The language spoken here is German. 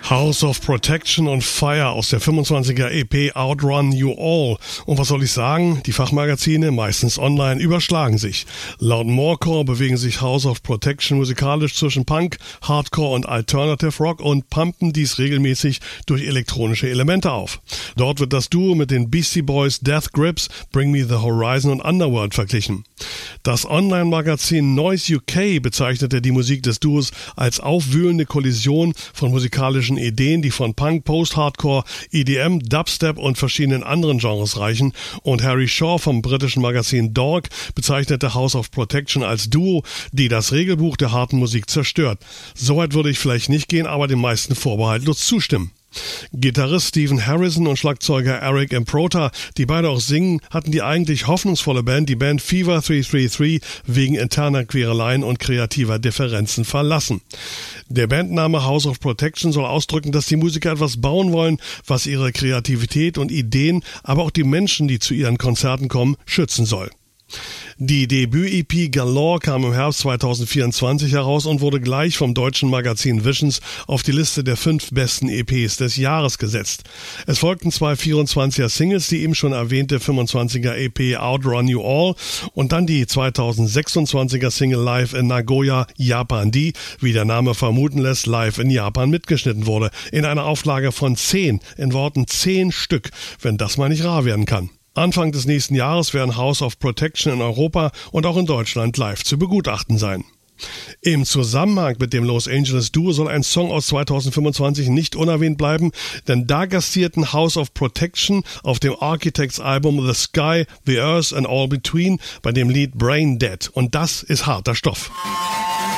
House of Protection und Fire aus der 25er EP Outrun You All. Und was soll ich sagen? Die Fachmagazine, meistens online, überschlagen sich. Laut Morecore bewegen sich House of Protection musikalisch zwischen Punk, Hardcore und Alternative Rock und pumpen dies regelmäßig durch elektronische Elemente auf. Dort wird das Duo mit den Beastie Boys Death Grips, Bring Me the Horizon und Underworld verglichen. Das Online-Magazin Noise UK bezeichnete die Musik des Duos als aufwühlende Kollision von musikalischen Ideen, die von Punk, Post-Hardcore, EDM, Dubstep und verschiedenen anderen Genres reichen, und Harry Shaw vom britischen Magazin Dog bezeichnete House of Protection als Duo, die das Regelbuch der harten Musik zerstört. Soweit würde ich vielleicht nicht gehen, aber den meisten vorbehaltlos zustimmen. Gitarrist Stephen Harrison und Schlagzeuger Eric Improta, die beide auch singen, hatten die eigentlich hoffnungsvolle Band, die Band Fever 333, wegen interner Quereleien und kreativer Differenzen verlassen. Der Bandname House of Protection soll ausdrücken, dass die Musiker etwas bauen wollen, was ihre Kreativität und Ideen, aber auch die Menschen, die zu ihren Konzerten kommen, schützen soll. Die Debüt-EP Galore kam im Herbst 2024 heraus und wurde gleich vom deutschen Magazin Visions auf die Liste der 5 besten EPs des Jahres gesetzt. Es folgten 2 24er Singles, die eben schon erwähnte 25er EP Outrun You All und dann die 2026er Single Live in Nagoya, Japan, die, wie der Name vermuten lässt, live in Japan mitgeschnitten wurde, in einer Auflage von 10, in Worten 10 Stück, wenn das mal nicht rar werden kann. Anfang des nächsten Jahres werden House of Protection in Europa und auch in Deutschland live zu begutachten sein. Im Zusammenhang mit dem Los Angeles Duo soll ein Song aus 2025 nicht unerwähnt bleiben, denn da gastierten House of Protection auf dem Architects Album The Sky, The Earth and All Between bei dem Lied Brain Dead, und das ist harter Stoff.